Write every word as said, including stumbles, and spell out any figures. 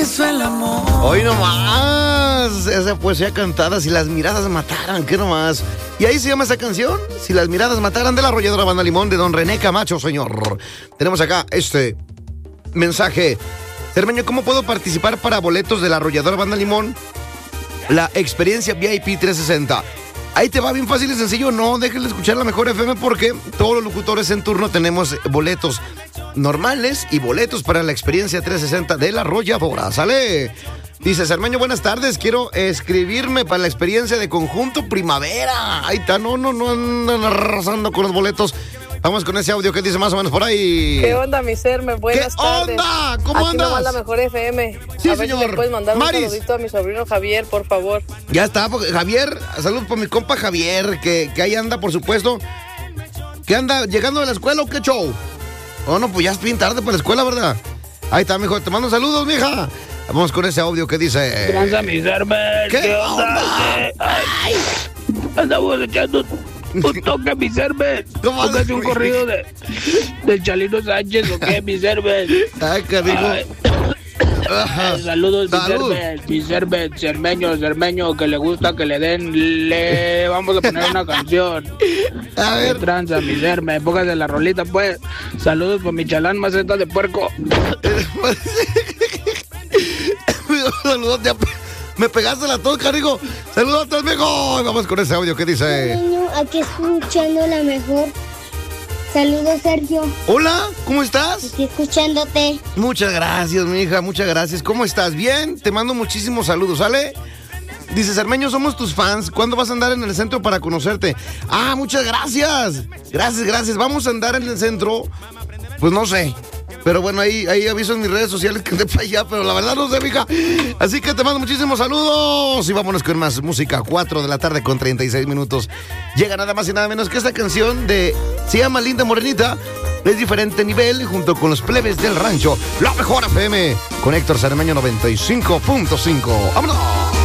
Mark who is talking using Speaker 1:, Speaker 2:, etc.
Speaker 1: Eso el amor.
Speaker 2: Hoy nomás, esa poesía cantada, si las miradas mataran, ¿qué nomás? Y ahí se llama esa canción, Si las miradas mataran, de la arrolladora Banda Limón, de don René Camacho, señor. Tenemos acá este mensaje. Cermeño, ¿cómo puedo participar para boletos de la arrolladora Banda Limón? La experiencia V I P trescientos sesenta. Ahí te va bien fácil y sencillo. No dejes de escuchar la mejor F M porque todos los locutores en turno tenemos boletos normales y boletos para la experiencia trescientos sesenta de la arrolladora. ¿Sale? Dice Cermeño, buenas tardes. Quiero escribirme para la experiencia de Conjunto Primavera. Ahí está, no, no, no andan arrasando con los boletos. Vamos con ese audio que dice más o menos por ahí.
Speaker 3: ¿Qué onda, mi Cerme? Buenas
Speaker 2: ¿Qué
Speaker 3: tardes.
Speaker 2: onda? ¿Cómo
Speaker 3: Aquí
Speaker 2: andas?
Speaker 3: nomás la mejor F M.
Speaker 2: Sí,
Speaker 3: a ver
Speaker 2: señor.
Speaker 3: si le puedes mandar
Speaker 2: Maris.
Speaker 3: un saludito a mi sobrino Javier, por favor.
Speaker 2: Ya está, porque Javier, saludos por mi compa Javier, que, que ahí anda, por supuesto. ¿Qué anda? ¿Llegando de la escuela o qué show? Oh, no, pues ya es bien tarde para la escuela, ¿verdad? Ahí está, mijo, te mando saludos, mija. Vamos con ese audio que dice...
Speaker 4: Tranza, mi Cerme.
Speaker 2: ¿Qué,
Speaker 4: ¿Qué onda?
Speaker 2: onda?
Speaker 4: Ay, andamos echando un toque, mi Cerme.
Speaker 2: ¿Cómo andas,
Speaker 4: Póngase un
Speaker 2: güey?
Speaker 4: corrido de, de Chalino Sánchez, ¿o qué, mi Cerme?
Speaker 2: Ay, qué digo.
Speaker 4: Ay.
Speaker 2: Ajá.
Speaker 4: Saludos, mi
Speaker 2: Salud.
Speaker 4: Cerme, mi Cerme, cermeño, cermeño, que le gusta que le den, le vamos a poner una canción.
Speaker 2: A
Speaker 4: ¿Qué
Speaker 2: ver.
Speaker 4: tranza, mi Cerme? Póngase la rolita, pues. Saludos por mi chalán, maceta de puerco.
Speaker 2: Saludos, ya me pegaste la tos, carigo. Saludos a todos, mijo. Vamos con ese audio que dice...
Speaker 5: Niño, aquí escuchando la mejor. Saludos, Sergio.
Speaker 2: Hola, ¿cómo estás?
Speaker 5: Estoy escuchándote.
Speaker 2: Muchas gracias, mi hija, muchas gracias. ¿Cómo estás? ¿Bien? Te mando muchísimos saludos, ¿sale? Dice Cermeño, somos tus fans. ¿Cuándo vas a andar en el centro para conocerte? Ah, muchas gracias. Gracias, gracias. Vamos a andar en el centro. Pues no sé. Pero bueno, ahí, ahí aviso en mis redes sociales que esté para allá, pero la verdad no sé, mija. Así que te mando muchísimos saludos. Y vámonos con más música. cuatro de la tarde con treinta y seis minutos. Llega nada más y nada menos que esta canción de... Se llama Linda Morenita. Es diferente nivel junto con los plebes del rancho. La mejor F M con Héctor Cermeño noventa y cinco punto cinco. ¡Vámonos!